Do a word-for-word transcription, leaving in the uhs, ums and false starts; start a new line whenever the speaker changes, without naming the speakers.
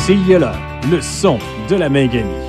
C I L A, le son de la Minganie.